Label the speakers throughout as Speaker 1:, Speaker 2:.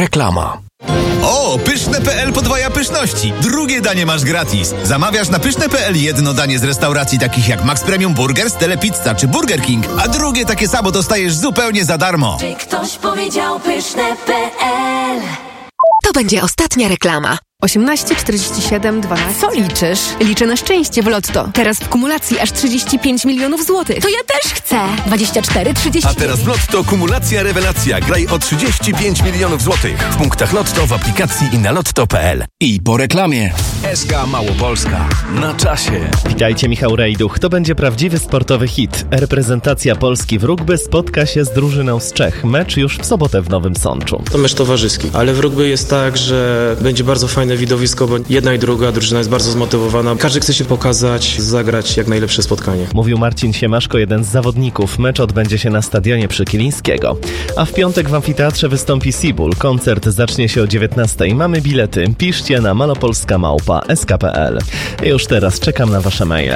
Speaker 1: Reklama.
Speaker 2: O, pyszne.pl podwaja pyszności. Drugie danie masz gratis. Zamawiasz na pyszne.pl jedno danie z restauracji takich jak Max Premium Burgers, Telepizza czy Burger King, a drugie takie samo dostajesz zupełnie za darmo.
Speaker 3: Czy ktoś powiedział pyszne.pl?
Speaker 4: To będzie ostatnia reklama.
Speaker 5: 18, 47, 12.
Speaker 4: Co liczysz?
Speaker 5: Liczę na szczęście w Lotto. Teraz w kumulacji aż 35 milionów złotych.
Speaker 4: To ja też chcę. 24, 30.
Speaker 1: A teraz w Lotto kumulacja rewelacja. Graj o 35 milionów złotych. W punktach Lotto, w aplikacji i na lotto.pl. I po reklamie. SK Małopolska. Na czasie.
Speaker 6: Witajcie, Michał Rejduch. To będzie prawdziwy sportowy hit. Reprezentacja Polski w rugby spotka się z drużyną z Czech. Mecz już w sobotę w Nowym Sączu.
Speaker 7: To mecz towarzyski, ale w rugby jest tak, że będzie bardzo fajne widowisko, bo jedna i druga drużyna jest bardzo zmotywowana. Każdy chce się pokazać, zagrać jak najlepsze spotkanie.
Speaker 6: Mówił Marcin Siemaszko, jeden z zawodników. Mecz odbędzie się na stadionie przy Kilińskiego. A w piątek w amfiteatrze wystąpi Seabull. Koncert zacznie się o 19:00. Mamy bilety. Piszcie na malopolska@sk.pl. Już teraz czekam na wasze maile.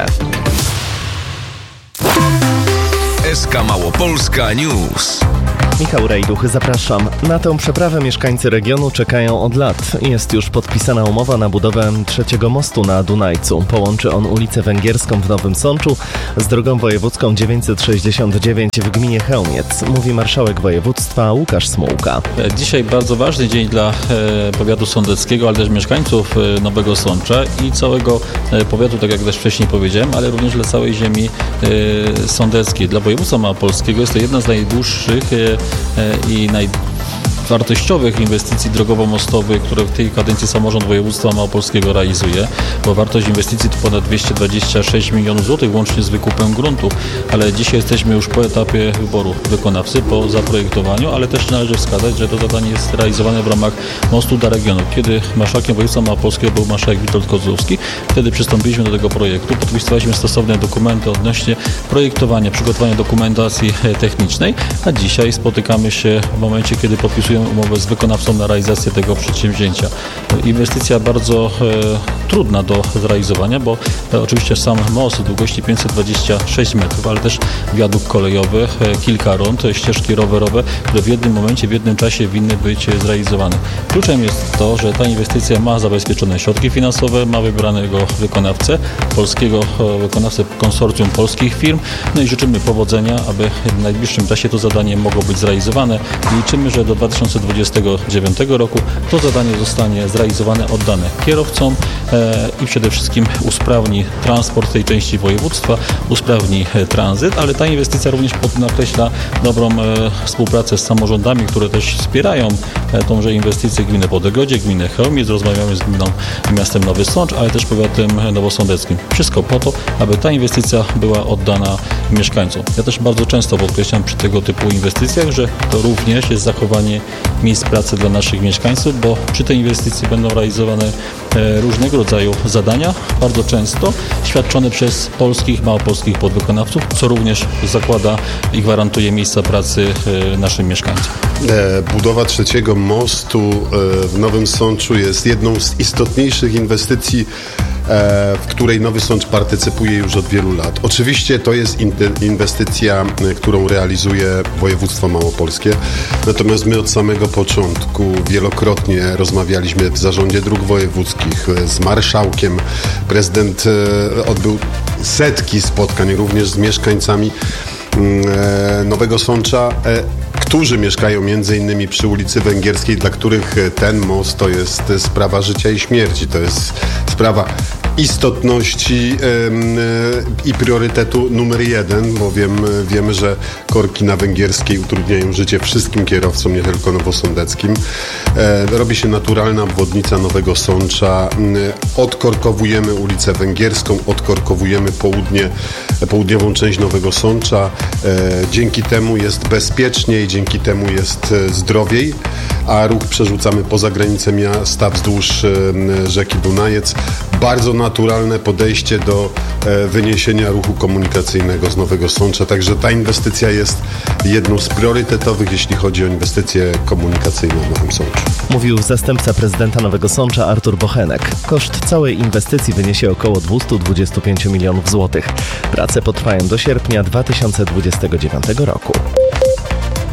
Speaker 1: SK Małopolska News.
Speaker 6: Michał Rejduch, zapraszam. Na tę przeprawę mieszkańcy regionu czekają od lat. Jest już podpisana umowa na budowę trzeciego mostu na Dunajcu. Połączy on ulicę Węgierską w Nowym Sączu z drogą wojewódzką 969 w gminie Chełmiec, mówi marszałek województwa Łukasz Smułka.
Speaker 8: Dzisiaj bardzo ważny dzień dla powiatu sądeckiego, ale też mieszkańców Nowego Sącza i całego powiatu, tak jak też wcześniej powiedziałem, ale również dla całej ziemi sądeckiej. Dla województwa małopolskiego jest to jedna z najdłuższych i wartościowych inwestycji drogowo-mostowych, które w tej kadencji samorząd województwa małopolskiego realizuje, bo wartość inwestycji to ponad 226 milionów złotych łącznie z wykupem gruntu, ale dzisiaj jesteśmy już po etapie wyboru wykonawcy, po zaprojektowaniu, ale też należy wskazać, że to zadanie jest realizowane w ramach mostu dla regionu. Kiedy marszałkiem województwa małopolskiego był marszałek Witold Kozłowski, wtedy przystąpiliśmy do tego projektu, podpisywaliśmy stosowne dokumenty odnośnie projektowania, przygotowania dokumentacji technicznej, a dzisiaj spotykamy się w momencie, kiedy podpisujemy umowę z wykonawcą na realizację tego przedsięwzięcia. Inwestycja bardzo trudna do zrealizowania, bo oczywiście sam most długości 526 metrów, ale też wiadukt kolejowy, kilka rond, ścieżki rowerowe, które w jednym momencie, w jednym czasie winny być zrealizowane. Kluczem jest to, że ta inwestycja ma zabezpieczone środki finansowe, ma wybranego wykonawcę, polskiego wykonawcę konsorcjum polskich firm, no i życzymy powodzenia, aby w najbliższym czasie to zadanie mogło być zrealizowane. Liczymy, że do 2029 roku to zadanie zostanie zrealizowane, oddane kierowcom i przede wszystkim usprawni transport tej części województwa, usprawni tranzyt, ale ta inwestycja również nakreśla dobrą współpracę z samorządami, które też wspierają tąże inwestycję, gminę Podegrodzie, gminę Chełmiec, rozmawiamy z gminą i miastem Nowy Sącz, ale też powiatem nowosądeckim. Wszystko po to, aby ta inwestycja była oddana mieszkańcom. Ja też bardzo często podkreślam przy tego typu inwestycjach, że to również jest zachowanie miejsc pracy dla naszych mieszkańców, bo przy tej inwestycji będą realizowane różnego rodzaju zadania, bardzo często świadczone przez polskich, małopolskich podwykonawców, co również zakłada i gwarantuje miejsca pracy naszym mieszkańcom.
Speaker 9: Budowa trzeciego mostu w Nowym Sączu jest jedną z istotniejszych inwestycji, w której Nowy Sącz partycypuje już od wielu lat. Oczywiście to jest inwestycja, którą realizuje województwo małopolskie, natomiast my od samego początku wielokrotnie rozmawialiśmy w zarządzie dróg wojewódzkich z marszałkiem. Prezydent odbył setki spotkań również z mieszkańcami Nowego Sącza, którzy mieszkają między innymi przy ulicy Węgierskiej, dla których ten most to jest sprawa życia i śmierci. To jest sprawa istotności i priorytetu numer 1, bo wiemy, że korki na Węgierskiej utrudniają życie wszystkim kierowcom, nie tylko nowosądeckim. Robi się naturalna obwodnica Nowego Sącza. Odkorkowujemy ulicę Węgierską, odkorkowujemy południową część Nowego Sącza. Dzięki temu jest bezpieczniej, dzięki temu jest zdrowiej, a ruch przerzucamy poza granice miasta wzdłuż rzeki Dunajec. Bardzo naturalne podejście do wyniesienia ruchu komunikacyjnego z Nowego Sącza, także ta inwestycja jest jedną z priorytetowych, jeśli chodzi o inwestycje komunikacyjne w Nowym Sączu.
Speaker 6: Mówił zastępca prezydenta Nowego Sącza Artur Bochenek. Koszt całej inwestycji wyniesie około 225 milionów złotych. Prace potrwają do sierpnia 2029 roku.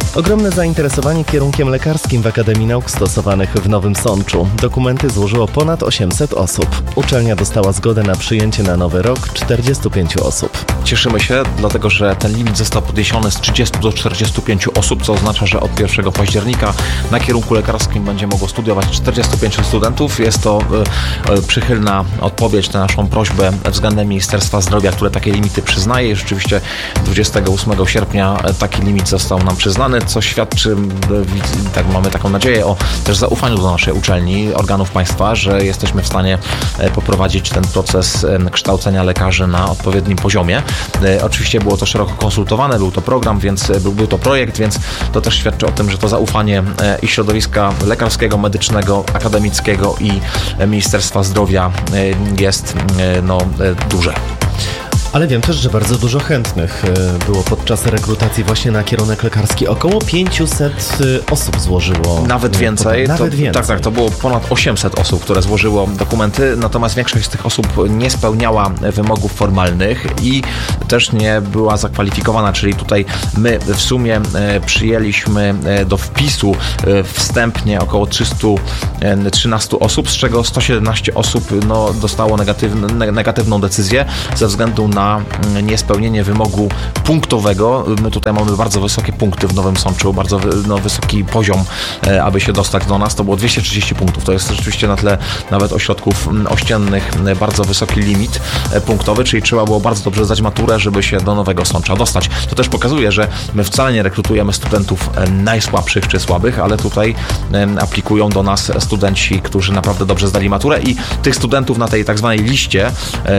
Speaker 6: Ogromne zainteresowanie kierunkiem lekarskim w Akademii Nauk Stosowanych w Nowym Sączu. Dokumenty złożyło ponad 800 osób. Uczelnia dostała zgodę na przyjęcie na nowy rok 45 osób.
Speaker 10: Cieszymy się, dlatego że ten limit został podniesiony z 30 do 45 osób, co oznacza, że od 1 października na kierunku lekarskim będzie mogło studiować 45 studentów. Jest to przychylna odpowiedź na naszą prośbę względem Ministerstwa Zdrowia, które takie limity przyznaje. Rzeczywiście 28 sierpnia taki limit został nam przyznany, co świadczy, tak mamy taką nadzieję, o też zaufaniu do naszej uczelni, organów państwa, że jesteśmy w stanie poprowadzić ten proces kształcenia lekarzy na odpowiednim poziomie. Oczywiście było to szeroko konsultowane, był to program, więc był to projekt, więc to też świadczy o tym, że to zaufanie i środowiska lekarskiego, medycznego, akademickiego i Ministerstwa Zdrowia jest duże.
Speaker 6: Ale wiem też, że bardzo dużo chętnych było podczas rekrutacji właśnie na kierunek lekarski. Około 500 osób złożyło.
Speaker 10: Nawet więcej.
Speaker 6: Więcej.
Speaker 10: Tak, to było ponad 800 osób, które złożyło dokumenty, natomiast większość z tych osób nie spełniała wymogów formalnych i też nie była zakwalifikowana, czyli tutaj my w sumie przyjęliśmy do wpisu wstępnie około 313 osób, z czego 117 osób dostało negatywną decyzję ze względu na niespełnienie wymogu punktowego. My tutaj mamy bardzo wysokie punkty w Nowym Sączu, bardzo wysoki poziom, aby się dostać do nas. To było 230 punktów. To jest rzeczywiście na tle nawet ośrodków ościennych bardzo wysoki limit punktowy, czyli trzeba było bardzo dobrze zdać maturę, żeby się do Nowego Sącza dostać. To też pokazuje, że my wcale nie rekrutujemy studentów najsłabszych czy słabych, ale tutaj aplikują do nas studenci, którzy naprawdę dobrze zdali maturę i tych studentów na tej tak zwanej liście,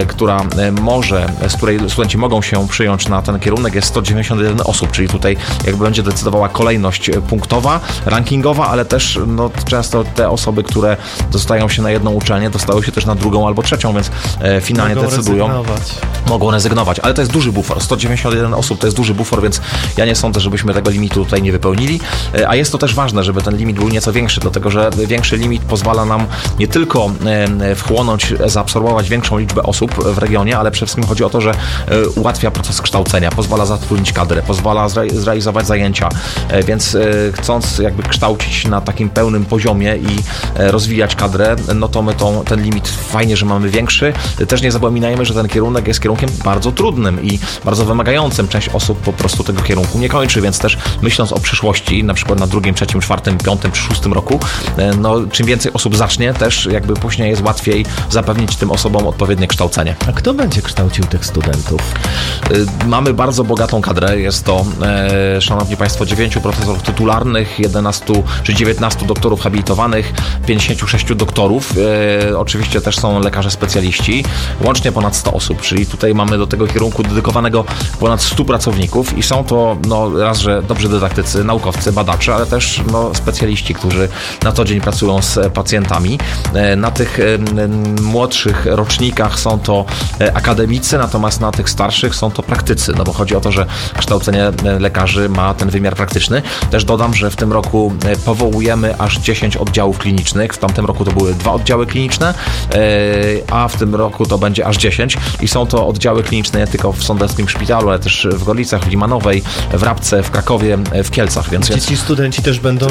Speaker 10: z której studenci mogą się przyjąć na ten kierunek, jest 191 osób, czyli tutaj jakby będzie decydowała kolejność punktowa, rankingowa, ale też często te osoby, które dostają się na jedną uczelnię, dostały się też na drugą albo trzecią, więc finalnie mogą rezygnować. Ale to jest duży bufor. 191 osób to jest duży bufor, więc ja nie sądzę, żebyśmy tego limitu tutaj nie wypełnili. A jest to też ważne, żeby ten limit był nieco większy, dlatego że większy limit pozwala nam nie tylko wchłonąć, zaabsorbować większą liczbę osób w regionie, ale przede wszystkim chodzi o to, że ułatwia proces kształcenia, pozwala zatrudnić kadrę, pozwala zrealizować zajęcia, więc chcąc jakby kształcić na takim pełnym poziomie i rozwijać kadrę, to my ten limit fajnie, że mamy większy. Też nie zapominajmy, że ten kierunek jest kierunkiem bardzo trudnym i bardzo wymagającym. Część osób po prostu tego kierunku nie kończy, więc też myśląc o przyszłości, na przykład na 2., 3., 4., 5. czy 6. roku, czym więcej osób zacznie, też jakby później jest łatwiej zapewnić tym osobom odpowiednie kształcenie.
Speaker 6: A kto będzie kształcił tych studentów?
Speaker 10: Mamy bardzo bogatą kadrę. Jest to, szanowni państwo, 9 profesorów tytularnych, 11 czy 19 doktorów habilitowanych, 56 doktorów. Oczywiście też są lekarze specjaliści. Łącznie ponad 100 osób, czyli tutaj mamy do tego kierunku dedykowanego ponad 100 pracowników i są to raz, że dobrzy dydaktycy, naukowcy, badacze, ale też specjaliści, którzy na co dzień pracują z pacjentami. Na tych młodszych rocznikach są to akademicy, natomiast na tych starszych są to praktycy, bo chodzi o to, że kształcenie lekarzy ma ten wymiar praktyczny. Też dodam, że w tym roku powołujemy aż 10 oddziałów klinicznych. W tamtym roku to były 2 oddziały kliniczne, a w tym roku to będzie aż 10 i są to oddziały kliniczne nie tylko w Sądeckim Szpitalu, ale też w Gorlicach, w Limanowej, w Rabce, w Krakowie, w Kielcach. Więc ci
Speaker 6: studenci też będą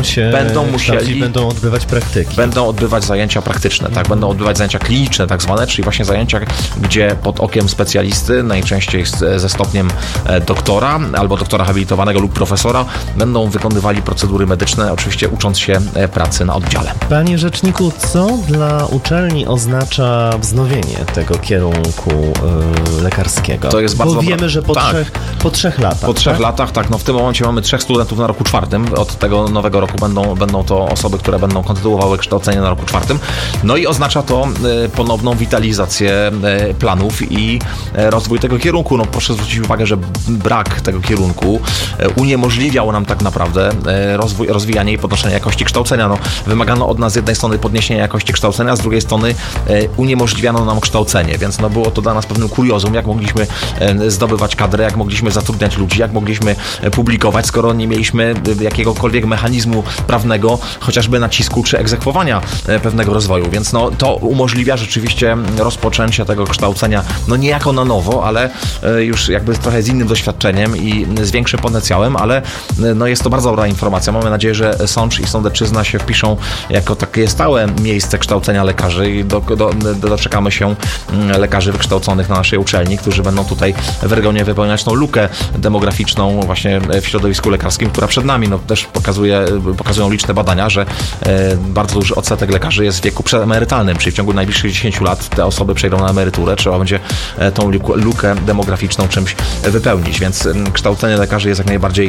Speaker 6: odbywać praktyki.
Speaker 10: Będą odbywać zajęcia praktyczne, tak? Będą odbywać zajęcia kliniczne tak zwane, czyli właśnie zajęcia, gdzie pod okiem specjalisty, najczęściej ze stopniem doktora albo doktora habilitowanego lub profesora, będą wykonywali procedury medyczne, oczywiście ucząc się pracy na oddziale.
Speaker 6: Panie rzeczniku, co dla uczelni oznacza wznowienie tego kierunku lekarskiego?
Speaker 10: To jest bardzo...
Speaker 6: Bo wiemy, że po 3 latach.
Speaker 10: Po 3 latach, tak. W tym momencie mamy 3 studentów na roku 4. Od tego nowego roku będą to osoby, które będą kontynuowały kształcenie na roku 4. I oznacza to ponowną witalizację planów i rozwój tego kierunku. Proszę zwrócić uwagę, że brak tego kierunku uniemożliwiał nam tak naprawdę rozwijanie i podnoszenie jakości kształcenia. Wymagano od nas z jednej strony podniesienia jakości kształcenia, z drugiej strony uniemożliwiano nam kształcenie, więc było to dla nas pewnym kuriozum, jak mogliśmy zdobywać kadrę, jak mogliśmy zatrudniać ludzi, jak mogliśmy publikować, skoro nie mieliśmy jakiegokolwiek mechanizmu prawnego, chociażby nacisku czy egzekwowania pewnego rozwoju, więc to umożliwia rzeczywiście rozpoczęcie tego kształcenia, niejako na na nowo, ale już jakby trochę z innym doświadczeniem i z większym potencjałem, ale no jest to bardzo dobra informacja. Mamy nadzieję, że Sącz i Sądecczyzna się wpiszą jako takie stałe miejsce kształcenia lekarzy i doczekamy się lekarzy wykształconych na naszej uczelni, którzy będą tutaj w regionie wypełniać tą lukę demograficzną właśnie w środowisku lekarskim, która przed nami. No też pokazują liczne badania, że bardzo duży odsetek lekarzy jest w wieku przedemerytalnym, czyli w ciągu najbliższych 10 lat te osoby przejdą na emeryturę, trzeba będzie tą lukę demograficzną czymś wypełnić, więc kształcenie lekarzy jest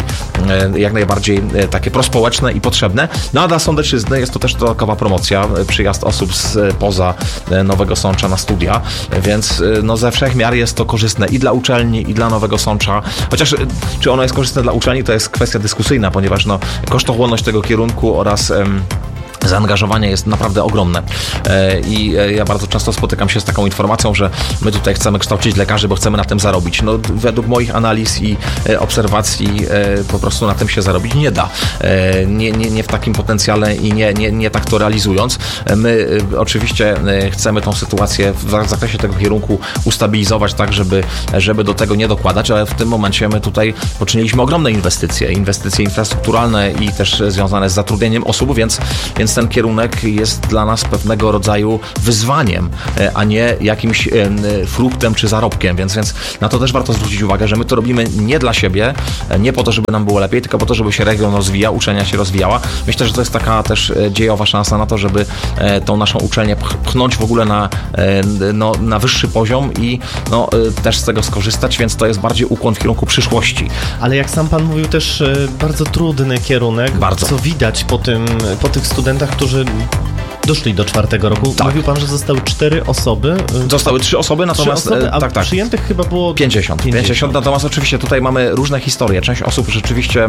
Speaker 10: jak najbardziej takie prospołeczne i potrzebne. No a dla Sądecczyzny jest to też dodatkowa promocja, przyjazd osób spoza Nowego Sącza na studia, więc no ze wszech miar jest to korzystne i dla uczelni, i dla Nowego Sącza. Chociaż czy ono jest korzystne dla uczelni, to jest kwestia dyskusyjna, ponieważ no, kosztochłonność tego kierunku oraz zaangażowanie jest naprawdę ogromne i ja bardzo często spotykam się z taką informacją, że my tutaj chcemy kształcić lekarzy, bo chcemy na tym zarobić. No według moich analiz i obserwacji po prostu na tym się zarobić nie da. Nie w takim potencjale i nie tak to realizując. My oczywiście chcemy tą sytuację w zakresie tego kierunku ustabilizować tak, żeby do tego nie dokładać, ale w tym momencie my tutaj poczyniliśmy ogromne inwestycje infrastrukturalne i też związane z zatrudnieniem osób, więc ten kierunek jest dla nas pewnego rodzaju wyzwaniem, a nie jakimś fruktem czy zarobkiem, więc na to też warto zwrócić uwagę, że my to robimy nie dla siebie, nie po to, żeby nam było lepiej, tylko po to, żeby się region rozwijał, uczelnia się rozwijała. Myślę, że to jest taka też dziejowa szansa na to, żeby tą naszą uczelnię pchnąć w ogóle na wyższy poziom i też z tego skorzystać, więc to jest bardziej ukłon w kierunku przyszłości.
Speaker 6: Ale jak sam pan mówił, też bardzo trudny kierunek,
Speaker 10: bardzo. Co
Speaker 6: widać po tych studentach, którzy doszli do 4. roku. Tak. Mówił pan, że zostały 4 osoby.
Speaker 10: Zostały 3 osoby, natomiast
Speaker 6: 3 osoby, tak. Przyjętych chyba było
Speaker 10: 50. Natomiast oczywiście tutaj mamy różne historie. Część osób rzeczywiście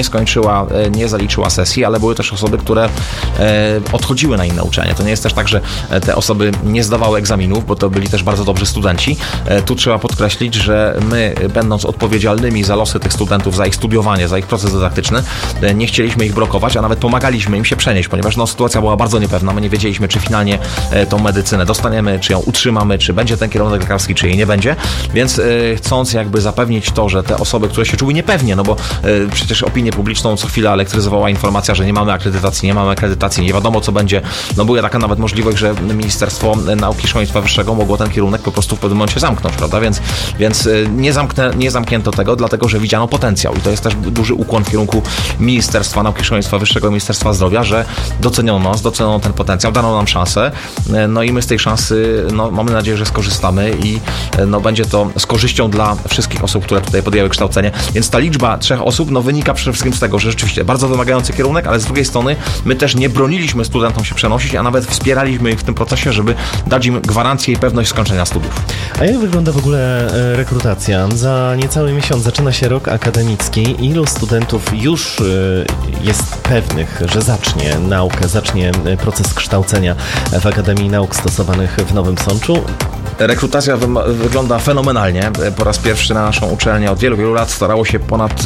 Speaker 10: nie zaliczyła sesji, ale były też osoby, które odchodziły na inne uczelnie. To nie jest też tak, że te osoby nie zdawały egzaminów, bo to byli też bardzo dobrzy studenci. Tu trzeba podkreślić, że my, będąc odpowiedzialnymi za losy tych studentów, za ich studiowanie, za ich proces dydaktyczny, nie chcieliśmy ich blokować, a nawet pomagaliśmy im się przenieść, ponieważ sytuacja była bardzo niepewna. My nie wiedzieliśmy, czy finalnie tą medycynę dostaniemy, czy ją utrzymamy, czy będzie ten kierunek lekarski, czy jej nie będzie, więc chcąc jakby zapewnić to, że te osoby, które się czuły niepewnie, no bo przecież opinię publiczną co chwila elektryzowała informacja, że nie mamy akredytacji, nie wiadomo co będzie, no była taka nawet możliwość, że Ministerstwo Nauki i Szkolnictwa Wyższego mogło ten kierunek po prostu w pewnym momencie zamknąć, prawda, więc nie zamknięto tego, dlatego, że widziano potencjał i to jest też duży ukłon w kierunku Ministerstwa Nauki i Szkolnictwa Wyższego i Ministerstwa Zdrowia, że doceniono ten potencjał, dano nam szansę, no i my z tej szansy, mamy nadzieję, że skorzystamy i będzie to z korzyścią dla wszystkich osób, które tutaj podjęły kształcenie, więc ta liczba 3 osób, wynika przede wszystkim z tego, że rzeczywiście bardzo wymagający kierunek, ale z drugiej strony my też nie broniliśmy studentom się przenosić, a nawet wspieraliśmy ich w tym procesie, żeby dać im gwarancję i pewność skończenia studiów.
Speaker 6: A jak wygląda w ogóle rekrutacja? Za niecały miesiąc zaczyna się rok akademicki. Ilu studentów już jest pewnych, że zacznie naukę, zacznie proces kształcenia w Akademii Nauk Stosowanych w Nowym Sączu?
Speaker 10: Rekrutacja wygląda fenomenalnie. Po raz pierwszy na naszą uczelnię od wielu, wielu lat starało się ponad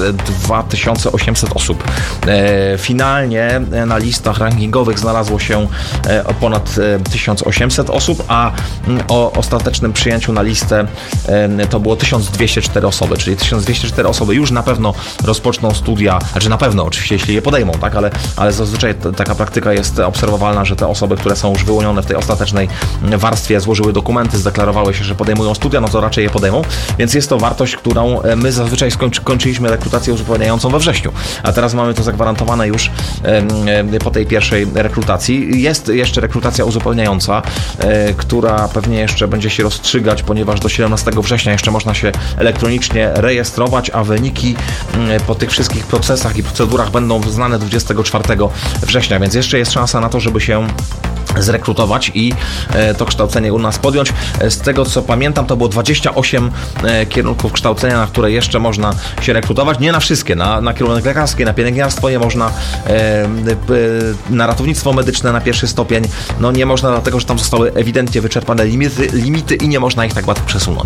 Speaker 10: 2800 osób. Finalnie na listach rankingowych znalazło się ponad 1800 osób, a o ostatecznym przyjęciu na listę to było 1204 osoby, czyli 1204 osoby już na pewno rozpoczną studia, znaczy na pewno oczywiście, jeśli je podejmą, tak, ale zazwyczaj taka praktyka jest obserwowalna, że te osoby, które są już wyłonione w tej ostatecznej warstwie, złożyły dokumenty, zdeklarowały się, że podejmują studia, to raczej je podejmą, więc jest to wartość, którą my zazwyczaj kończyliśmy rekrutację uzupełniającą we wrześniu, a teraz mamy to zagwarantowane już po tej pierwszej rekrutacji. Jest jeszcze rekrutacja uzupełniająca, która pewnie jeszcze będzie się rozstrzygać, ponieważ do 17 września jeszcze można się elektronicznie rejestrować, a wyniki po tych wszystkich procesach i procedurach będą znane 24 września, więc jeszcze jest szansa na to, żeby się zrekrutować i to kształcenie u nas podjąć. Z tego co pamiętam, to było 28 kierunków kształcenia, na które jeszcze można się rekrutować. Nie na wszystkie. Na kierunek lekarski, na pielęgniarstwo nie można, na ratownictwo medyczne na 1. stopień. Nie można, dlatego że tam zostały ewidentnie wyczerpane limity i nie można ich tak łatwo przesunąć.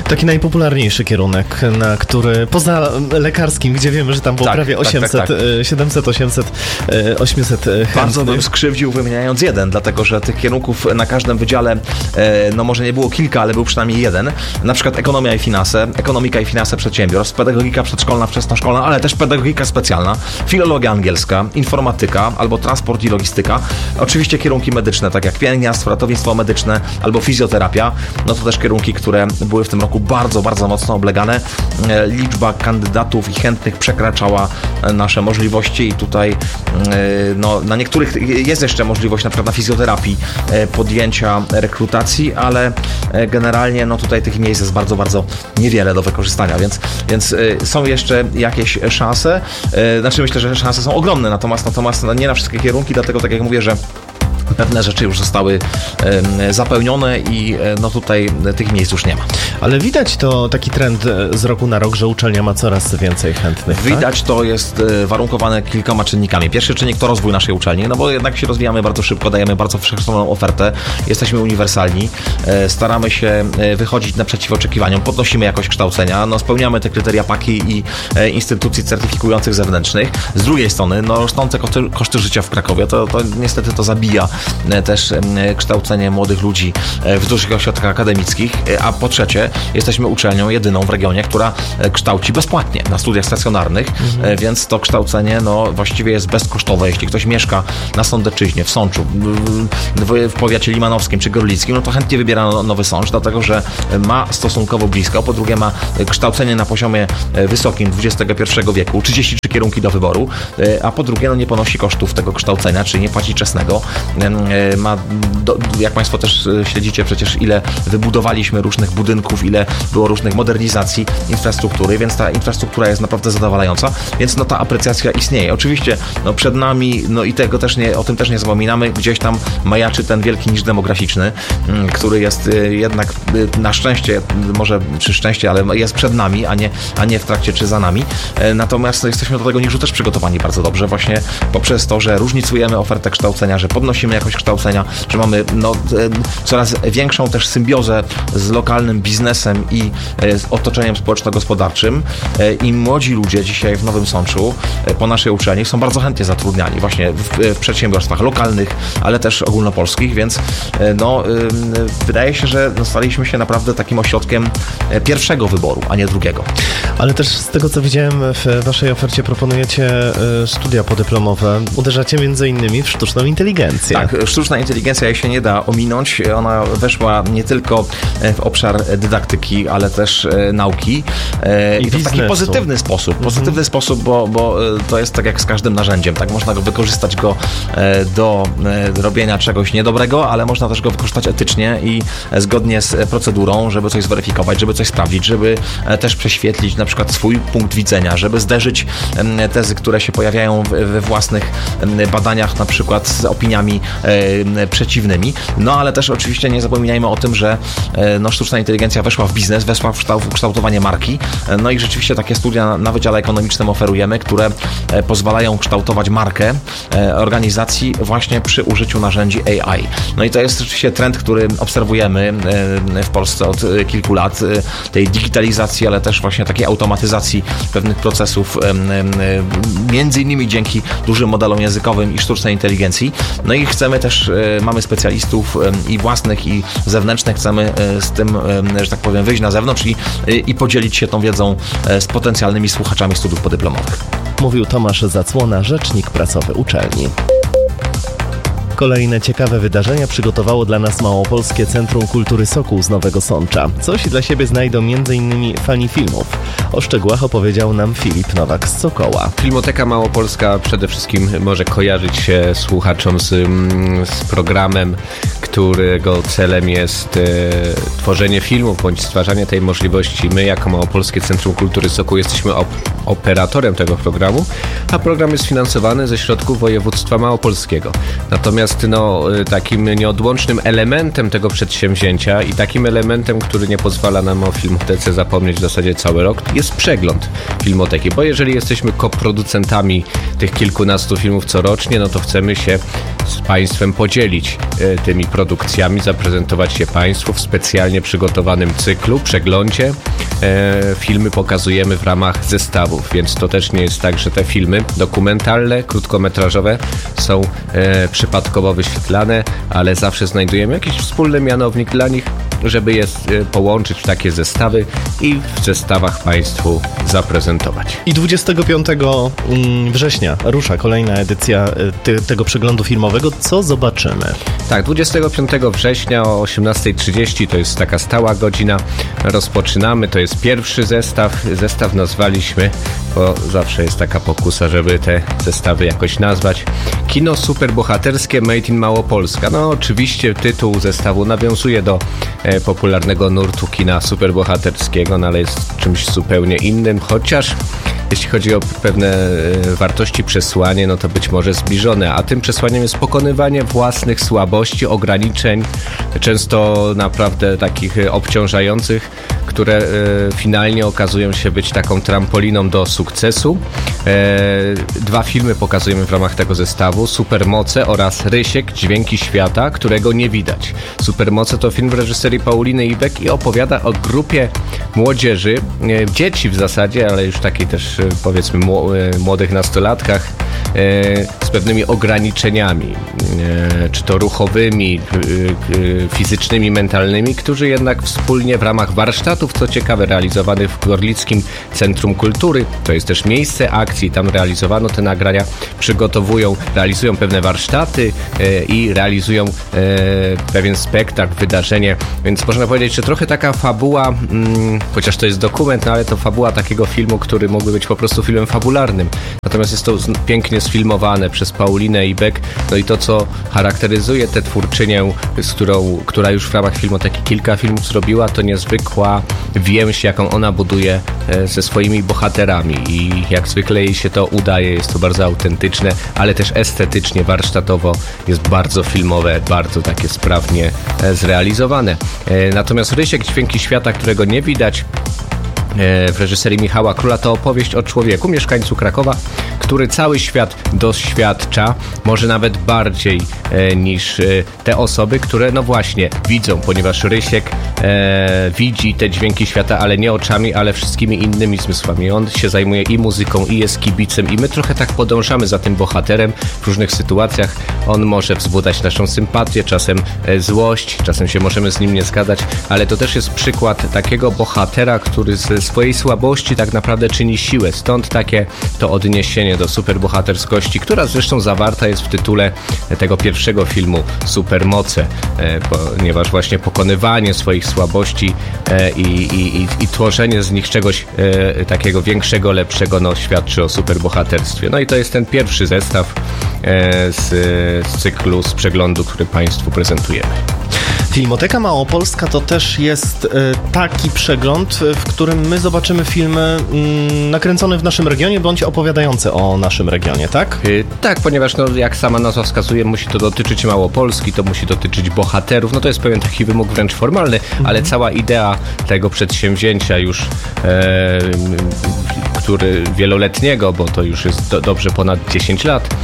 Speaker 6: Taki najpopularniejszy kierunek, na który poza lekarskim, gdzie wiemy, że tam było prawie 800, 700, 800, 800 chętnych.
Speaker 10: Bardzo bym skrzywdził wymieniając jeden, dlatego że tych kierunków na każdym wydziale, no może nie było kilka, ale był przynajmniej jeden. Na przykład ekonomika i finanse przedsiębiorstw, pedagogika przedszkolna, wczesnoszkolna, ale też pedagogika specjalna, filologia angielska, informatyka albo transport i logistyka. Oczywiście kierunki medyczne, tak jak pielęgniarstwo, ratownictwo medyczne albo fizjoterapia. No to też kierunki, które były w tym roku bardzo, bardzo mocno oblegane. Liczba kandydatów i chętnych przekraczała nasze możliwości i tutaj no, na niektórych jest jeszcze możliwość na przykład na fizjoterapii podjęcia rekrutacji, ale generalnie no tutaj tych miejsc jest bardzo, bardzo niewiele do wykorzystania, więc są jeszcze jakieś szanse. Znaczy myślę, że szanse są ogromne, natomiast no, nie na wszystkie kierunki, dlatego tak jak mówię, że pewne rzeczy już zostały zapełnione i no tutaj tych miejsc już nie ma.
Speaker 6: Ale widać to taki trend z roku na rok, że uczelnia ma coraz więcej chętnych.
Speaker 10: Widać, tak? To jest warunkowane kilkoma czynnikami. Pierwszy czynnik to rozwój naszej uczelni, no bo jednak się rozwijamy bardzo szybko, dajemy bardzo wszechstronną ofertę, jesteśmy uniwersalni, staramy się wychodzić naprzeciw oczekiwaniom, podnosimy jakość kształcenia, no spełniamy te kryteria PAKI i instytucji certyfikujących zewnętrznych. Z drugiej strony, no rosnące koszty życia w Krakowie, to niestety to zabija też kształcenie młodych ludzi w dużych ośrodkach akademickich, a po trzecie jesteśmy uczelnią jedyną w regionie, która kształci bezpłatnie na studiach stacjonarnych, więc to kształcenie no, właściwie jest bezkosztowe. Jeśli ktoś mieszka na Sądeczyźnie, w Sączu, w powiacie limanowskim czy gorlickim, no to chętnie wybiera Nowy Sącz, dlatego że ma stosunkowo blisko, po drugie ma kształcenie na poziomie wysokim XXI wieku, 33 kierunki do wyboru, a po drugie no, nie ponosi kosztów tego kształcenia, czyli nie płaci czesnego. Jak Państwo też śledzicie przecież, ile wybudowaliśmy różnych budynków, ile było różnych modernizacji infrastruktury, więc ta infrastruktura jest naprawdę zadowalająca, więc no ta aprecjacja istnieje. Oczywiście no przed nami, no i tego też o tym też nie zapominamy, gdzieś tam majaczy ten wielki niż demograficzny, który jest jednak na szczęście, może przy szczęście, ale jest przed nami, a nie w trakcie czy za nami. Natomiast no, jesteśmy do tego niszu też przygotowani bardzo dobrze, właśnie poprzez to, że różnicujemy ofertę kształcenia, że podnosimy jakość kształcenia, że mamy no, coraz większą też symbiozę z lokalnym biznesem i z otoczeniem społeczno-gospodarczym i młodzi ludzie dzisiaj w Nowym Sączu po naszej uczelni są bardzo chętnie zatrudniani właśnie w przedsiębiorstwach lokalnych, ale też ogólnopolskich, więc no, wydaje się, że staliśmy się naprawdę takim ośrodkiem pierwszego wyboru, a nie drugiego.
Speaker 6: Ale też z tego, co widziałem w waszej ofercie, proponujecie studia podyplomowe. Uderzacie między innymi w sztuczną inteligencję.
Speaker 10: Tak, sztuczna inteligencja jej się nie da ominąć. Ona weszła nie tylko w obszar dydaktyki, ale też nauki. I to w taki pozytywny sposób, bo to jest tak jak z każdym narzędziem. Tak? Można go wykorzystać do robienia czegoś niedobrego, ale można też go wykorzystać etycznie i zgodnie z procedurą, żeby coś zweryfikować, żeby coś sprawdzić, żeby też prześwietlić na przykład swój punkt widzenia, żeby zderzyć tezy, które się pojawiają we własnych badaniach, na przykład z opiniami przeciwnymi. No ale też oczywiście nie zapominajmy o tym, że no, sztuczna inteligencja weszła w biznes, weszła w kształtowanie marki. No i rzeczywiście takie studia na Wydziale Ekonomicznym oferujemy, które pozwalają kształtować markę organizacji właśnie przy użyciu narzędzi AI. No i to jest rzeczywiście trend, który obserwujemy w Polsce od kilku lat, tej digitalizacji, ale też właśnie takiej automatyzacji pewnych procesów, między innymi dzięki dużym modelom językowym i sztucznej inteligencji. No i chcemy też, mamy specjalistów i własnych, i zewnętrznych, chcemy z tym, że tak powiem, wyjść na zewnątrz i podzielić się tą wiedzą z potencjalnymi słuchaczami studiów podyplomowych.
Speaker 6: Mówił Tomasz Zacłona, rzecznik prasowy uczelni. Kolejne ciekawe wydarzenia przygotowało dla nas Małopolskie Centrum Kultury Sokół z Nowego Sącza. Coś dla siebie znajdą m.in. fani filmów. O szczegółach opowiedział nam Filip Nowak z Sokoła.
Speaker 11: Filmoteka Małopolska przede wszystkim może kojarzyć się słuchaczom z programem, którego celem jest tworzenie filmów bądź stwarzanie tej możliwości. My jako Małopolskie Centrum Kultury Sokół jesteśmy operatorem tego programu, a program jest finansowany ze środków województwa małopolskiego. Natomiast takim nieodłącznym elementem tego przedsięwzięcia i takim elementem, który nie pozwala nam o Filmotece zapomnieć w zasadzie cały rok, jest jest przegląd Filmoteki, bo jeżeli jesteśmy koproducentami tych kilkunastu filmów corocznie, no to chcemy się z Państwem podzielić tymi produkcjami, zaprezentować je Państwu w specjalnie przygotowanym cyklu, przeglądzie. Filmy pokazujemy w ramach zestawów, więc to też nie jest tak, że te filmy dokumentalne, krótkometrażowe są przypadkowo wyświetlane, ale zawsze znajdujemy jakiś wspólny mianownik dla nich, żeby je połączyć w takie zestawy i w zestawach Państwu zaprezentować.
Speaker 6: I 25 września rusza kolejna edycja tego przeglądu filmowego. Co zobaczymy?
Speaker 11: Tak, 25 września o 18:30 to jest taka stała godzina. Rozpoczynamy, to jest pierwszy zestaw. Zestaw nazwaliśmy, bo zawsze jest taka pokusa, żeby te zestawy jakoś nazwać. Kino superbohaterskie Made in Małopolska. No oczywiście tytuł zestawu nawiązuje do popularnego nurtu kina superbohaterskiego, no ale jest czymś zupełnie innym, chociaż jeśli chodzi o pewne wartości, przesłanie, no to być może zbliżone, a tym przesłaniem jest pokonywanie własnych słabości, ograniczeń, często naprawdę takich obciążających, które finalnie okazują się być taką trampoliną do sukcesu. Dwa filmy pokazujemy w ramach tego zestawu: Supermoce oraz Rysiek, Dźwięki Świata, którego nie widać. Supermoce to film w reżyserii Pauliny Ibek i opowiada o grupie młodzieży, dzieci w zasadzie, ale już takiej też powiedzmy młodych nastolatkach, z pewnymi ograniczeniami, czy to ruchowymi, fizycznymi, mentalnymi, którzy jednak wspólnie w ramach warsztatów, co ciekawe, realizowanych w Gorlickim Centrum Kultury, to jest też miejsce akcji, tam realizowano te nagrania, realizują pewne warsztaty i realizują pewien spektakl, wydarzenie, więc można powiedzieć, że trochę taka fabuła, chociaż to jest dokument, no ale to fabuła takiego filmu, który mógłby być po prostu filmem fabularnym. Natomiast jest to pięknie sfilmowane przez Paulinę Ibek, no i to, co charakteryzuje tę twórczynię, która już w ramach Filmoteki kilka filmów zrobiła, to niezwykła więź, jaką ona buduje ze swoimi bohaterami i jak zwykle jej się to udaje, jest to bardzo autentyczne, ale też estetycznie, warsztatowo jest bardzo filmowe, bardzo takie sprawnie zrealizowane. Natomiast Rysiek, Dźwięki Świata, którego nie widać, w reżyserii Michała Króla, to opowieść o człowieku, mieszkańcu Krakowa, który cały świat doświadcza, może nawet bardziej niż te osoby, które no właśnie widzą, ponieważ Rysiek widzi te dźwięki świata, ale nie oczami, ale wszystkimi innymi zmysłami. On się zajmuje i muzyką, i jest kibicem i my trochę tak podążamy za tym bohaterem w różnych sytuacjach. On może wzbudzać naszą sympatię, czasem złość, czasem się możemy z nim nie zgadzać, ale to też jest przykład takiego bohatera, który ze swojej słabości tak naprawdę czyni siłę. Stąd takie to odniesienie do superbohaterskości, która zresztą zawarta jest w tytule tego pierwszego filmu Supermoce, ponieważ właśnie pokonywanie swoich słabości i tworzenie z nich czegoś takiego większego, lepszego, no świadczy o superbohaterstwie. No i to jest ten pierwszy zestaw z cyklu, z przeglądu, który Państwu prezentujemy.
Speaker 6: Filmoteka Małopolska to też jest taki przegląd, w którym my zobaczymy filmy nakręcone w naszym regionie, bądź opowiadające o naszym regionie, tak?
Speaker 11: Tak, ponieważ no, jak sama nazwa wskazuje, musi to dotyczyć Małopolski, to musi dotyczyć bohaterów, no to jest pewien taki wymóg wręcz formalny, ale cała idea tego przedsięwzięcia już, który wieloletniego, bo to już jest dobrze ponad 10 lat,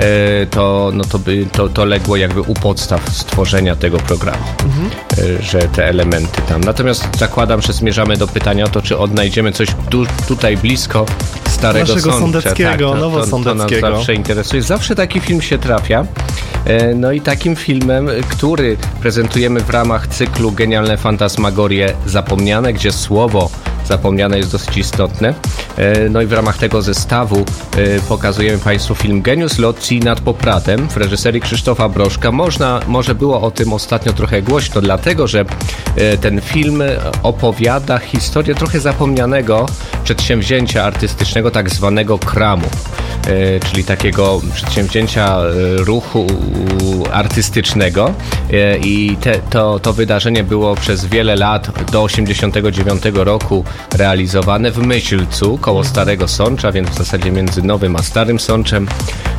Speaker 11: to legło jakby u podstaw stworzenia tego programu. Że te elementy tam. Natomiast zakładam, że zmierzamy do pytania o to, czy odnajdziemy coś tutaj blisko Starego
Speaker 6: naszego Sądeckiego,
Speaker 11: tak,
Speaker 6: Nowosądeckiego.
Speaker 11: To nas zawsze interesuje. Zawsze taki film się trafia. No i takim filmem, który prezentujemy w ramach cyklu Genialne Fantasmagorie Zapomniane, gdzie słowo zapomniane jest dosyć istotne. No i w ramach tego zestawu pokazujemy Państwu film Geniusz Locji nad Popradem w reżyserii Krzysztofa Brożka. Może było o tym ostatnio trochę głośno, dlatego że ten film opowiada historię trochę zapomnianego przedsięwzięcia artystycznego, tak zwanego kramu. czyli takiego przedsięwzięcia ruchu artystycznego i to wydarzenie było przez wiele lat do 89 roku realizowane w Myślcu koło Starego Sącza, więc w zasadzie między Nowym a Starym Sączem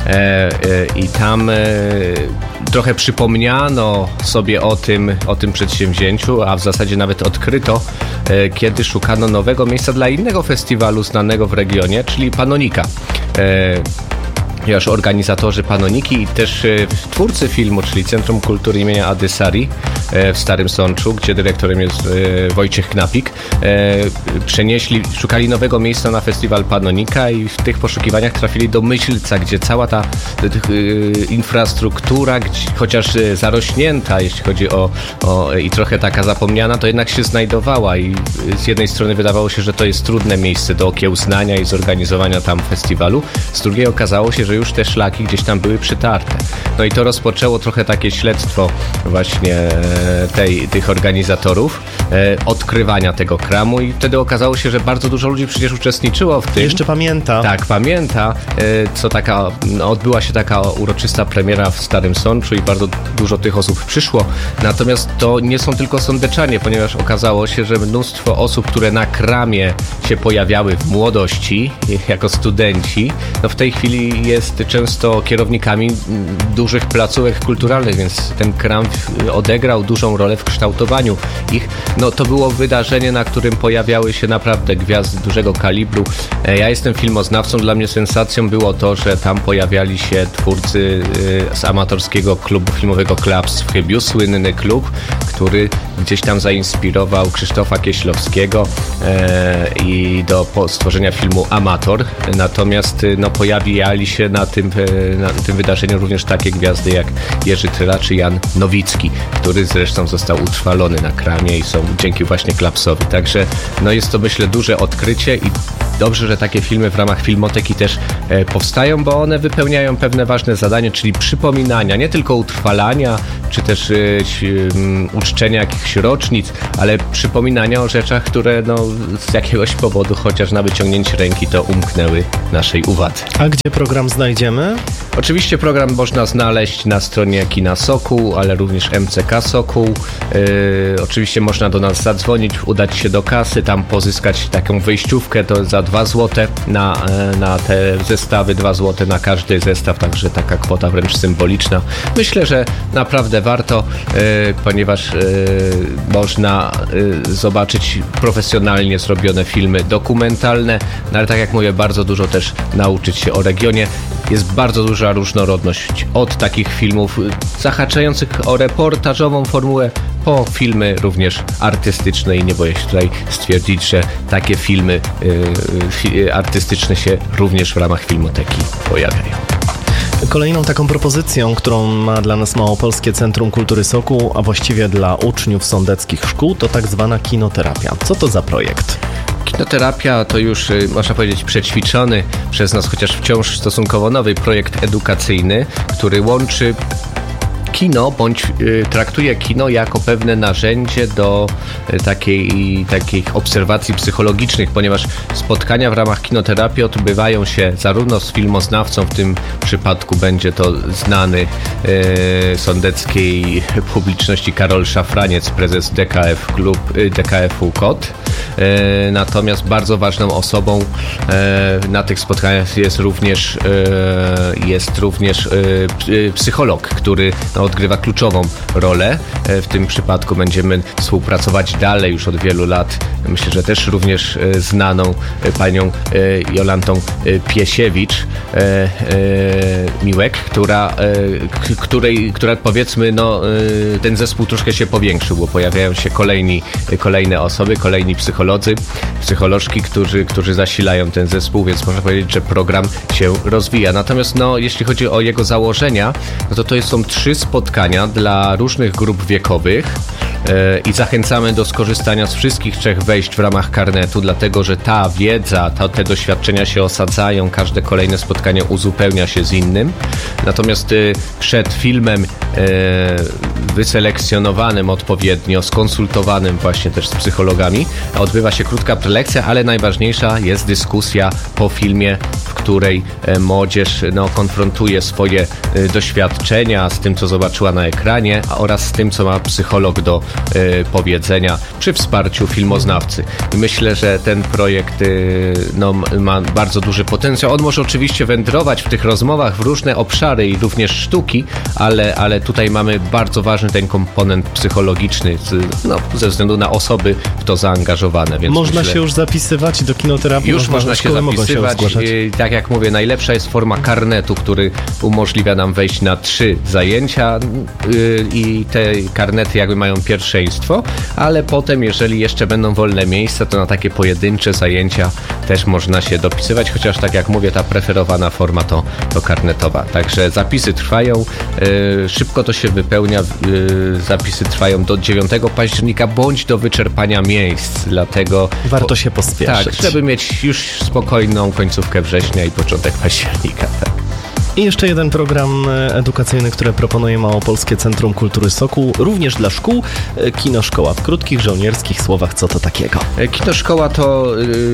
Speaker 11: i tam trochę przypomniano sobie o tym przedsięwzięciu, a w zasadzie nawet odkryto, kiedy szukano nowego miejsca dla innego festiwalu znanego w regionie, czyli Panonika. Ponieważ organizatorzy Panoniki i też twórcy filmu, czyli Centrum Kultury imienia Adysari w Starym Sączu, gdzie dyrektorem jest Wojciech Knapik, szukali nowego miejsca na festiwal Panonika i w tych poszukiwaniach trafili do Myślca, gdzie cała ta infrastruktura, chociaż zarośnięta, jeśli chodzi o i trochę taka zapomniana, to jednak się znajdowała i z jednej strony wydawało się, że to jest trudne miejsce do okiełznania i zorganizowania tam festiwalu, z drugiej okazało się, że już te szlaki gdzieś tam były przytarte. No i to rozpoczęło trochę takie śledztwo właśnie tych organizatorów, odkrywania tego kramu i wtedy okazało się, że bardzo dużo ludzi przecież uczestniczyło w tym.
Speaker 6: Jeszcze pamięta.
Speaker 11: Tak, pamięta, odbyła się taka uroczysta premiera w Starym Sączu i bardzo dużo tych osób przyszło. Natomiast to nie są tylko sądeczanie, ponieważ okazało się, że mnóstwo osób, które na kramie się pojawiały w młodości, jako studenci, no w tej chwili jest często kierownikami dużych placówek kulturalnych, więc ten kram odegrał dużą rolę w kształtowaniu ich. No to było wydarzenie, na którym pojawiały się naprawdę gwiazdy dużego kalibru. Ja jestem filmoznawcą, dla mnie sensacją było to, że tam pojawiali się twórcy z amatorskiego klubu filmowego Klaps w Chybiu, słynny klub, który gdzieś tam zainspirował Krzysztofa Kieślowskiego i do stworzenia filmu Amator. Natomiast pojawiali się na tym wydarzeniu również takie gwiazdy jak Jerzy Tryla czy Jan Nowicki, który zresztą został utrwalony na kramie i są dzięki właśnie Klapsowi. Także jest to, myślę, duże odkrycie i dobrze, że takie filmy w ramach Filmoteki też powstają, bo one wypełniają pewne ważne zadanie, czyli przypominania, nie tylko utrwalania, czy też uczczenia jakichś rocznic, ale przypominania o rzeczach, które z jakiegoś powodu, chociaż na wyciągnięcie ręki, to umknęły naszej uwadze.
Speaker 6: A gdzie program znajdziemy?
Speaker 11: Oczywiście program można znaleźć na stronie Kina Sokół, ale również MCK Sokół. Oczywiście można do nas zadzwonić, udać się do kasy, tam pozyskać taką wejściówkę, to za 2 zł na te zestawy, 2 zł na każdy zestaw, także taka kwota wręcz symboliczna. Myślę, że naprawdę warto, ponieważ można zobaczyć profesjonalnie zrobione filmy dokumentalne, ale tak jak mówię, bardzo dużo też nauczyć się o regionie. Jest bardzo duża różnorodność od takich filmów zahaczających o reportażową formułę po filmy również artystyczne i nie boję się tutaj stwierdzić, że takie filmy artystyczne się również w ramach Filmoteki pojawiają.
Speaker 6: Kolejną taką propozycją, którą ma dla nas Małopolskie Centrum Kultury Sokół, a właściwie dla uczniów sądeckich szkół, to tak zwana kinoterapia. Co to za projekt?
Speaker 11: Kinoterapia to już, można powiedzieć, przećwiczony przez nas, chociaż wciąż stosunkowo nowy projekt edukacyjny, który łączy kino, bądź traktuje kino jako pewne narzędzie do takich obserwacji psychologicznych, ponieważ spotkania w ramach kinoterapii odbywają się zarówno z filmoznawcą, w tym przypadku będzie to znany sądeckiej publiczności Karol Szafraniec, prezes DKF-u KOT. Natomiast bardzo ważną osobą na tych spotkaniach jest również psycholog, który odgrywa kluczową rolę. W tym przypadku będziemy współpracować dalej już od wielu lat. Myślę, że też również znaną panią Jolantą Piesiewicz Miłek, która powiedzmy, ten zespół troszkę się powiększył, bo pojawiają się kolejne osoby, kolejni psycholożki, którzy zasilają ten zespół, więc można powiedzieć, że program się rozwija. Natomiast jeśli chodzi o jego założenia, to są 3 spotkania dla różnych grup wiekowych i zachęcamy do skorzystania z wszystkich 3 wejść w ramach karnetu, dlatego że ta wiedza, te doświadczenia się osadzają, każde kolejne spotkanie uzupełnia się z innym. Natomiast przed filmem wyselekcjonowanym odpowiednio, skonsultowanym właśnie też z psychologami. Odbywa się krótka prelekcja, ale najważniejsza jest dyskusja po filmie, w której młodzież konfrontuje swoje doświadczenia z tym, co zobaczyła na ekranie oraz z tym, co ma psycholog do powiedzenia przy wsparciu filmoznawcy. I myślę, że ten projekt ma bardzo duży potencjał. On może oczywiście wędrować w tych rozmowach w różne obszary i również sztuki, ale tutaj mamy bardzo ważny ten komponent psychologiczny ze względu na osoby w to zaangażowane. Więc
Speaker 6: można się już zapisywać do kinoterapii?
Speaker 11: Już można się zapisywać. Tak jak mówię, najlepsza jest forma karnetu, który umożliwia nam wejść na 3 zajęcia i te karnety jakby mają pierwszeństwo, ale potem, jeżeli jeszcze będą wolne miejsca, to na takie pojedyncze zajęcia też można się dopisywać, chociaż tak jak mówię, ta preferowana forma to karnetowa. Także zapisy trwają, szybko to się wypełnia, zapisy trwają do 9 października bądź do wyczerpania miejsc, dlatego
Speaker 6: warto się pospieszyć.
Speaker 11: Tak, żeby mieć już spokojną końcówkę września i początek października. Tak.
Speaker 6: I jeszcze jeden program edukacyjny, który proponuje Małopolskie Centrum Kultury Sokół, również dla szkół. Kinoszkoła. W krótkich, żołnierskich słowach, co to takiego?
Speaker 11: Kinoszkoła to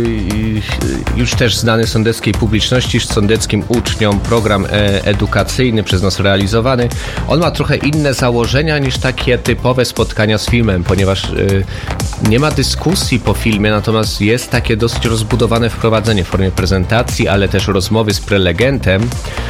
Speaker 11: już też znany sądeckiej publiczności, sądeckim uczniom program edukacyjny przez nas realizowany. On ma trochę inne założenia niż takie typowe spotkania z filmem, ponieważ nie ma dyskusji po filmie, natomiast jest takie dosyć rozbudowane wprowadzenie w formie prezentacji, ale też rozmowy z prelegentem,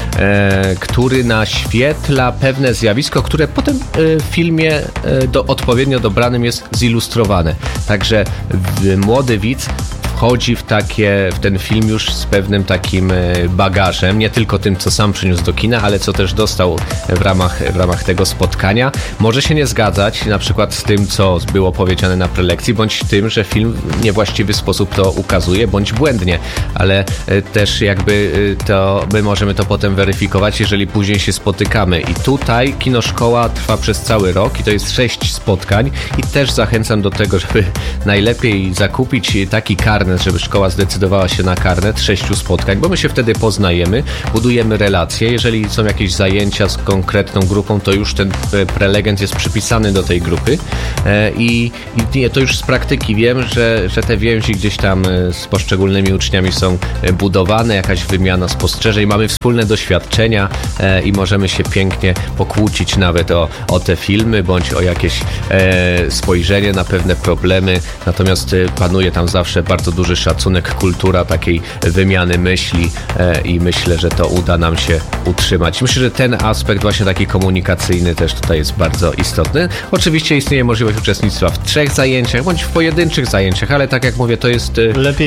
Speaker 11: który naświetla pewne zjawisko, które potem w filmie odpowiednio dobranym jest zilustrowane. Także młody widz wchodzi w ten film już z pewnym takim bagażem, nie tylko tym, co sam przyniósł do kina, ale co też dostał w ramach tego spotkania. Może się nie zgadzać na przykład z tym, co było powiedziane na prelekcji, bądź tym, że film w niewłaściwy sposób to ukazuje, bądź błędnie, ale też jakby to my możemy to potem weryfikować, jeżeli później się spotykamy. I tutaj Kinoszkoła trwa przez cały rok i to jest 6 spotkań i też zachęcam do tego, żeby najlepiej zakupić taki karnet, żeby szkoła zdecydowała się na karnet 6 spotkań, bo my się wtedy poznajemy, budujemy relacje. Jeżeli są jakieś zajęcia z konkretną grupą, to już ten prelegent jest przypisany do tej grupy i to już z praktyki wiem, że te więzi gdzieś tam z poszczególnymi uczniami są budowane, jakaś wymiana spostrzeżeń, mamy wspólne doświadczenia i możemy się pięknie pokłócić nawet o te filmy, bądź o jakieś spojrzenie na pewne problemy, natomiast panuje tam zawsze bardzo duży szacunek, kultura takiej wymiany myśli i myślę, że to uda nam się utrzymać. Myślę, że ten aspekt właśnie taki komunikacyjny też tutaj jest bardzo istotny. Oczywiście istnieje możliwość uczestnictwa w 3 zajęciach, bądź w pojedynczych zajęciach, ale tak jak mówię, to jest... Lepiej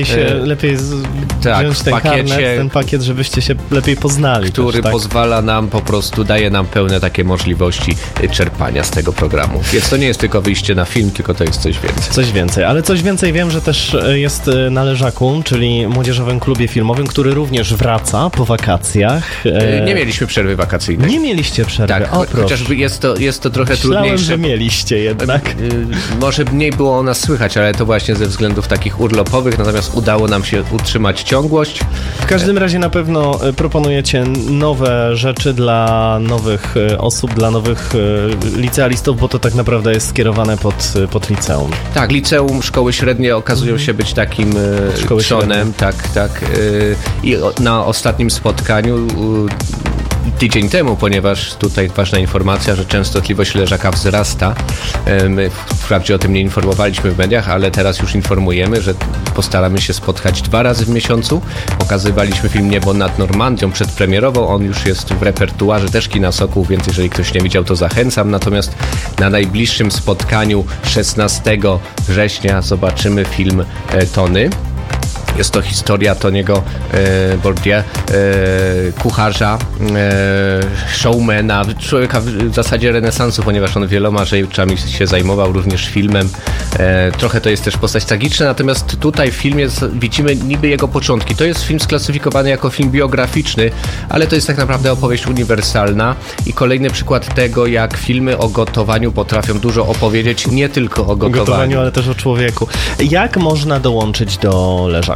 Speaker 6: wziąć ten pakiet, żebyście się lepiej poznali.
Speaker 11: Który też, pozwala nam po prostu, daje nam pełne takie możliwości czerpania z tego programu. Więc to nie jest tylko wyjście na film, tylko to jest coś więcej.
Speaker 6: Coś więcej, ale coś więcej wiem, że też jest na Leżaku, czyli Młodzieżowym Klubie Filmowym, który również wraca po wakacjach.
Speaker 11: Nie mieliśmy przerwy wakacyjnej.
Speaker 6: Nie mieliście przerwy,
Speaker 11: tak, chociażby jest to trochę trudniejsze.
Speaker 6: Że mieliście jednak.
Speaker 11: Może mniej było o nas słychać, ale to właśnie ze względów takich urlopowych, natomiast udało nam się utrzymać ciągłość.
Speaker 6: W każdym razie na pewno proponujecie nowe rzeczy dla nowych osób, dla nowych licealistów, bo to tak naprawdę jest skierowane pod liceum.
Speaker 11: Tak, liceum, szkoły średnie okazują się być takim trzonem, tak. I na ostatnim spotkaniu tydzień temu, ponieważ tutaj ważna informacja, że częstotliwość leżaka wzrasta. My wprawdzie o tym nie informowaliśmy w mediach, ale teraz już informujemy, że postaramy się spotkać 2 razy w miesiącu. Pokazywaliśmy film Niebo nad Normandią przedpremierowo. On już jest w repertuarze też Kina Sokół, więc jeżeli ktoś nie widział, to zachęcam. Natomiast na najbliższym spotkaniu 16 września zobaczymy film Tony. Jest to historia Tony'ego Bourdain, kucharza, showmana, człowieka w zasadzie renesansu, ponieważ on wieloma rzeczami się zajmował, również filmem. Trochę to jest też postać tragiczna, natomiast tutaj w filmie widzimy niby jego początki. To jest film sklasyfikowany jako film biograficzny, ale to jest tak naprawdę opowieść uniwersalna i kolejny przykład tego, jak filmy o gotowaniu potrafią dużo opowiedzieć, nie tylko o gotowaniu,
Speaker 6: ale też o człowieku. Jak można dołączyć do Leżaka?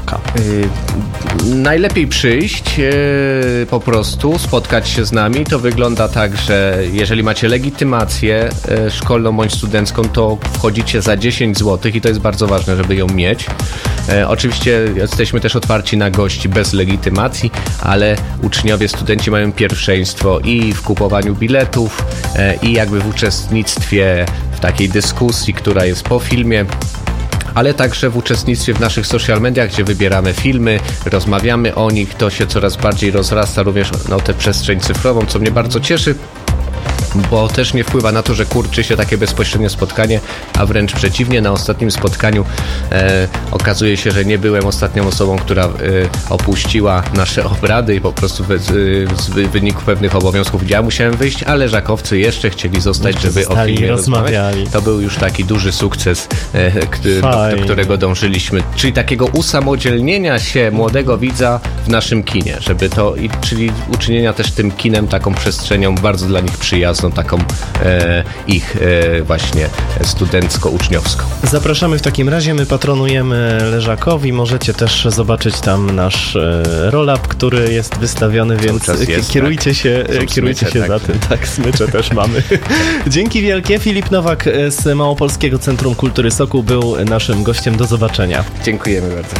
Speaker 6: Leżaka?
Speaker 11: Najlepiej przyjść, po prostu spotkać się z nami. To wygląda tak, że jeżeli macie legitymację szkolną bądź studencką, to wchodzicie za 10 zł i to jest bardzo ważne, żeby ją mieć. Oczywiście jesteśmy też otwarci na gości bez legitymacji, ale uczniowie, studenci mają pierwszeństwo i w kupowaniu biletów, i jakby w uczestnictwie w takiej dyskusji, która jest po filmie, ale także w uczestnictwie w naszych social mediach, gdzie wybieramy filmy, rozmawiamy o nich. To się coraz bardziej rozrasta również na tę przestrzeń cyfrową, co mnie bardzo cieszy, bo też nie wpływa na to, że kurczy się takie bezpośrednie spotkanie, a wręcz przeciwnie, na ostatnim spotkaniu okazuje się, że nie byłem ostatnią osobą, która opuściła nasze obrady i po prostu z wyniku pewnych obowiązków ja musiałem wyjść, ale leżakowcy jeszcze chcieli zostać, żeby o filmie rozmawiać. To był już taki duży sukces, do którego dążyliśmy, czyli takiego usamodzielnienia się młodego widza w naszym kinie, żeby to, czyli uczynienia też tym kinem taką przestrzenią bardzo dla nich przyjazną, taką ich właśnie studencko-uczniowską.
Speaker 6: Zapraszamy w takim razie, my patronujemy Leżakowi, możecie też zobaczyć tam nasz roll-up, który jest wystawiony, więc kierujcie się za tym. Tak, smycze też mamy. Dzięki wielkie. Filip Nowak z Małopolskiego Centrum Kultury Sokół był naszym gościem. Do zobaczenia.
Speaker 11: Dziękujemy bardzo.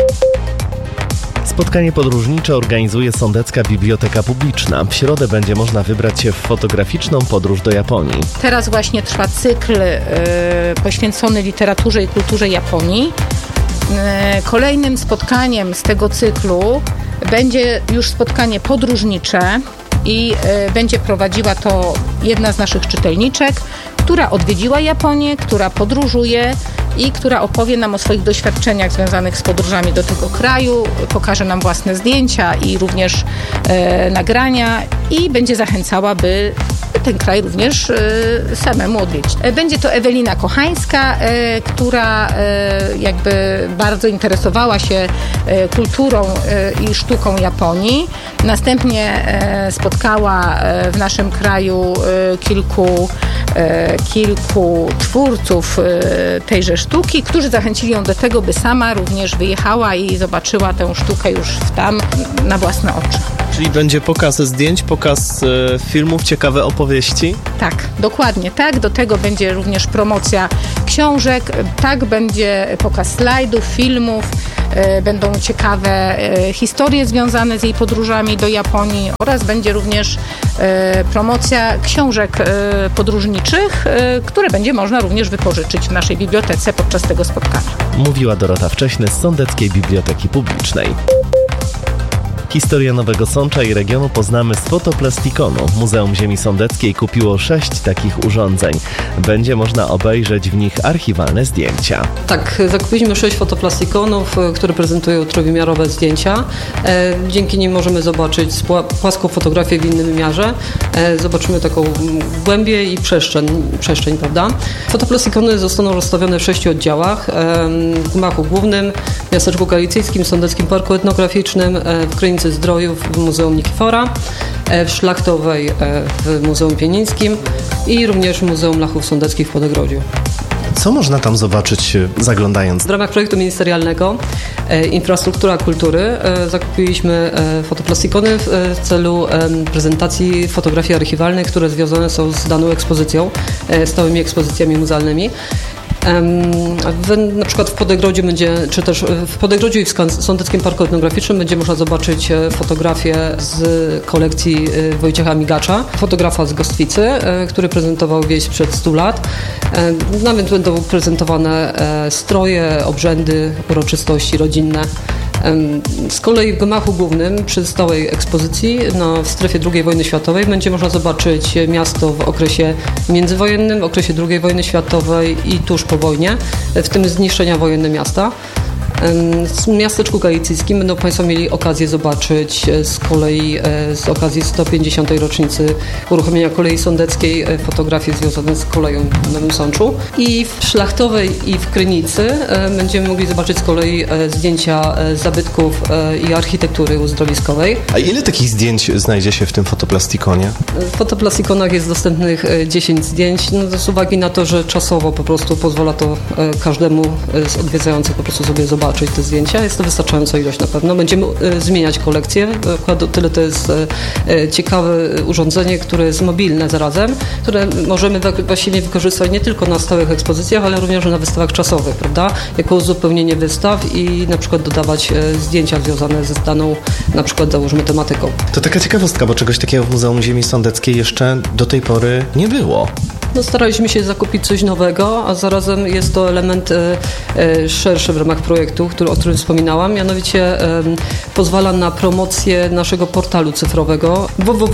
Speaker 6: Spotkanie podróżnicze organizuje Sądecka Biblioteka Publiczna. W środę będzie można wybrać się w fotograficzną podróż do Japonii.
Speaker 12: Teraz właśnie trwa cykl poświęcony literaturze i kulturze Japonii. Kolejnym spotkaniem z tego cyklu będzie już spotkanie podróżnicze i będzie prowadziła to jedna z naszych czytelniczek, która odwiedziła Japonię, która podróżuje i która opowie nam o swoich doświadczeniach związanych z podróżami do tego kraju, pokaże nam własne zdjęcia i również nagrania i będzie zachęcała, by ten kraj również samemu odwiedzić. Będzie to Ewelina Kochańska, która jakby bardzo interesowała się kulturą i sztuką Japonii. Następnie spotkała w naszym kraju kilku twórców tejże sztuki, którzy zachęcili ją do tego, by sama również wyjechała i zobaczyła tę sztukę już tam na własne oczy.
Speaker 6: Czyli będzie pokaz zdjęć, pokaz filmów, ciekawe opowieści?
Speaker 12: Tak, dokładnie tak. Do tego będzie również promocja książek, tak, będzie pokaz slajdów, filmów, będą ciekawe historie związane z jej podróżami do Japonii oraz będzie również promocja książek podróżniczych, które będzie można również wypożyczyć w naszej bibliotece podczas tego spotkania.
Speaker 6: Mówiła Dorota Wcześny z Sądeckiej Biblioteki Publicznej. Historię Nowego Sącza i regionu poznamy z fotoplastikonu. Muzeum Ziemi Sądeckiej kupiło 6 takich urządzeń. Będzie można obejrzeć w nich archiwalne zdjęcia.
Speaker 13: Tak, zakupiliśmy 6 fotoplastikonów, które prezentują trójwymiarowe zdjęcia. Dzięki nim możemy zobaczyć płaską fotografię w innym wymiarze. Zobaczymy taką głębię i przestrzeń, prawda? Fotoplastikony zostaną rozstawione w 6 oddziałach. W gmachu głównym, w miasteczku galicyjskim, w Sądeckim Parku Etnograficznym, w Krynicy Zdrojów w Muzeum Nikifora, w Szlachtowej w Muzeum Pienińskim i również w Muzeum Lachów Sądeckich w Podegrodziu.
Speaker 6: Co można tam zobaczyć, zaglądając?
Speaker 13: W ramach projektu ministerialnego Infrastruktura Kultury zakupiliśmy fotoplastikony w celu prezentacji fotografii archiwalnych, które związane są z daną ekspozycją, stałymi ekspozycjami muzealnymi. Na przykład w Podegrodziu czy też w Podegrodziu i w Sądeckim Parku Etnograficznym będzie można zobaczyć fotografię z kolekcji Wojciecha Migacza, fotografa z Gostwicy, który prezentował wieś przed 100 lat. Nawet będą prezentowane stroje, obrzędy, uroczystości rodzinne. Z kolei w gmachu głównym przy stałej ekspozycji w strefie II wojny światowej będzie można zobaczyć miasto w okresie międzywojennym, w okresie II wojny światowej i tuż po wojnie, w tym zniszczenia wojenne miasta. W miasteczku galicyjskim będą Państwo mieli okazję zobaczyć z kolei z okazji 150. rocznicy uruchomienia kolei sądeckiej fotografie związane z koleją w Nowym Sączu. I w Szlachtowej i w Krynicy będziemy mogli zobaczyć z kolei zdjęcia zabytków i architektury uzdrowiskowej.
Speaker 6: A ile takich zdjęć znajdzie się w tym fotoplasikonie?
Speaker 13: W fotoplastikonach jest dostępnych 10 zdjęć, z uwagi na to, że czasowo po prostu pozwala to każdemu z odwiedzających po prostu sobie zobaczyć. zobaczyć te zdjęcia. Jest to wystarczająca ilość na pewno. Będziemy zmieniać kolekcję. O tyle to jest ciekawe urządzenie, które jest mobilne zarazem, które możemy właściwie wykorzystać nie tylko na stałych ekspozycjach, ale również na wystawach czasowych, prawda? Jako uzupełnienie wystaw i na przykład dodawać zdjęcia związane ze daną, na przykład załóżmy tematyką.
Speaker 6: To taka ciekawostka, bo czegoś takiego w Muzeum Ziemi Sądeckiej jeszcze do tej pory nie było.
Speaker 13: No, staraliśmy się zakupić coś nowego, a zarazem jest to element szerszy w ramach projektu, o którym wspominałam, mianowicie pozwala na promocję naszego portalu cyfrowego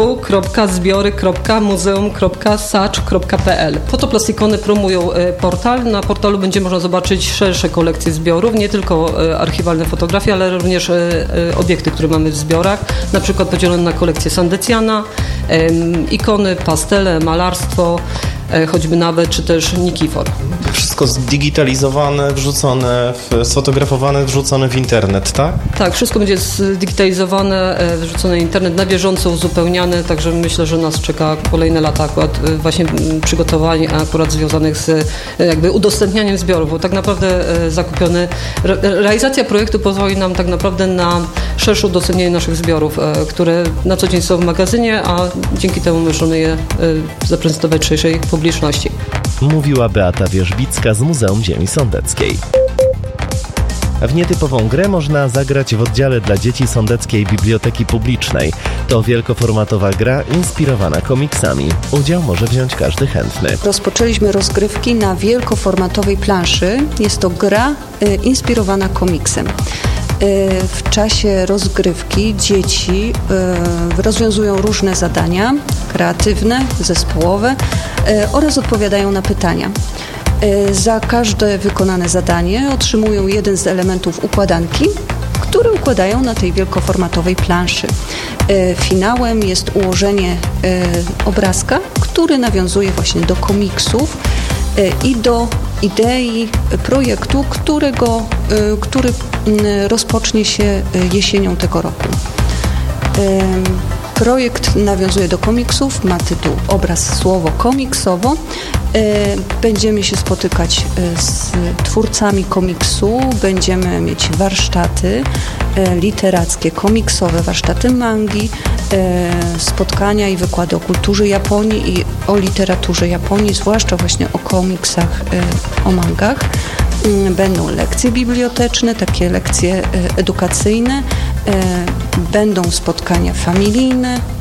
Speaker 13: www.zbiory.muzeum.sacz.pl. Fotoplastikony promują portal. Na portalu będzie można zobaczyć szersze kolekcje zbiorów, nie tylko archiwalne fotografie, ale również obiekty, które mamy w zbiorach, na przykład podzielone na kolekcję Sandecjana, ikony, pastele, malarstwo, choćby nawet, czy też Nikifor.
Speaker 6: Wszystko zdigitalizowane, wrzucone, sfotografowane, wrzucone w internet, tak?
Speaker 13: Tak, wszystko będzie zdigitalizowane, wrzucone w internet, na bieżąco uzupełniane, także myślę, że nas czeka kolejne lata akurat właśnie przygotowań akurat związanych z jakby udostępnianiem zbiorów, bo tak naprawdę realizacja projektu pozwoli nam tak naprawdę na szersze udostępnienie naszych zbiorów, które na co dzień są w magazynie, a dzięki temu możemy je zaprezentować szerszej publiczności.
Speaker 6: Mówiła Beata Wierzbicka z Muzeum Ziemi Sądeckiej. W nietypową grę można zagrać w oddziale dla dzieci Sądeckiej Biblioteki Publicznej. To wielkoformatowa gra inspirowana komiksami. Udział może wziąć każdy chętny.
Speaker 14: Rozpoczęliśmy rozgrywki na wielkoformatowej planszy. Jest to gra inspirowana komiksem. W czasie rozgrywki dzieci rozwiązują różne zadania kreatywne, zespołowe oraz odpowiadają na pytania. Za każde wykonane zadanie otrzymują jeden z elementów układanki, które układają na tej wielkoformatowej planszy. Finałem jest ułożenie obrazka, który nawiązuje właśnie do komiksów i do idei projektu, który rozpocznie się jesienią tego roku. Projekt nawiązuje do komiksów, ma tytuł Obraz, słowo, komiksowo. Będziemy się spotykać z twórcami komiksu, będziemy mieć warsztaty literackie, komiksowe, warsztaty mangi, spotkania i wykłady o kulturze Japonii i o literaturze Japonii, zwłaszcza właśnie o komiksach, o mangach. Będą lekcje biblioteczne, takie lekcje edukacyjne, będą spotkania familijne,